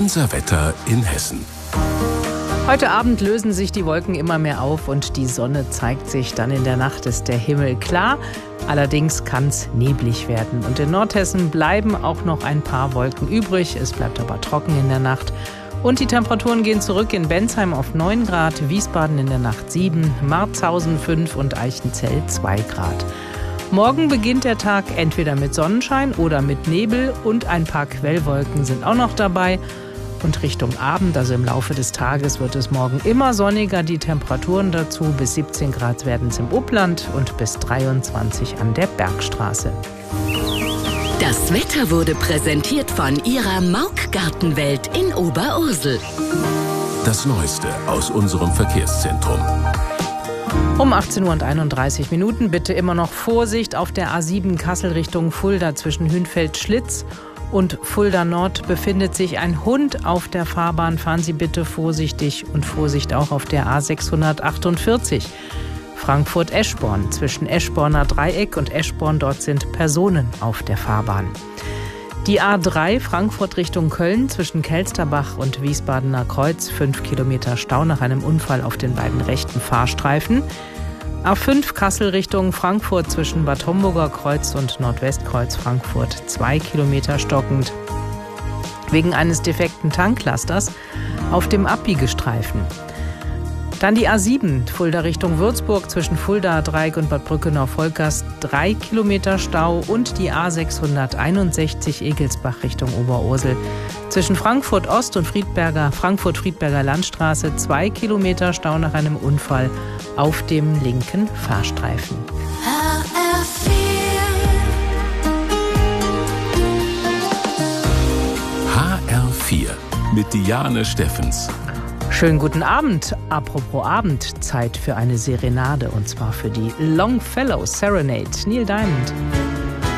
Unser Wetter in Hessen. Heute Abend lösen sich die Wolken immer mehr auf und die Sonne zeigt sich. Dann in der Nacht ist der Himmel klar. Allerdings kann es neblig werden. Und in Nordhessen bleiben auch noch ein paar Wolken übrig. Es bleibt aber trocken in der Nacht. Und die Temperaturen gehen zurück: in Bensheim auf 9 Grad, Wiesbaden in der Nacht 7, Marzahausen 5 und Eichenzell 2 Grad. Morgen beginnt der Tag entweder mit Sonnenschein oder mit Nebel und ein paar Quellwolken sind auch noch dabei. Und Richtung Abend, also im Laufe des Tages, wird es morgen immer sonniger. Die Temperaturen dazu: bis 17 Grad werden es im Upland und bis 23 an der Bergstraße. Das Wetter wurde präsentiert von Ihrer Mauck Gartenwelt in Oberursel. Das Neueste aus unserem Verkehrszentrum. Um 18:31 Uhr bitte immer noch Vorsicht auf der A7 Kassel Richtung Fulda zwischen Hünfeld-Schlitz und Fulda Nord befindet sich ein Hund auf der Fahrbahn. Fahren Sie bitte vorsichtig und Vorsicht auch auf der A648. Frankfurt-Eschborn zwischen Eschborner Dreieck und Eschborn, dort sind Personen auf der Fahrbahn. Die A3 Frankfurt Richtung Köln zwischen Kelsterbach und Wiesbadener Kreuz, 5 Kilometer Stau nach einem Unfall auf den beiden rechten Fahrstreifen. A5 Kassel Richtung Frankfurt zwischen Bad Homburger Kreuz und Nordwestkreuz Frankfurt, 2 Kilometer stockend wegen eines defekten Tanklasters auf dem Abbiegestreifen. Dann die A7 Fulda Richtung Würzburg zwischen Fulda Dreieck und Bad Brückenau-Volkers, 3 Kilometer Stau, und die A661 Egelsbach Richtung Oberursel zwischen Frankfurt Ost und Frankfurt-Friedberger Landstraße, 2 Kilometer Stau nach einem Unfall auf dem linken Fahrstreifen. HR4 mit Diane Steffens. Schönen guten Abend. Apropos Abend, Zeit für eine Serenade, und zwar für die Longfellow Serenade. Neil Diamond.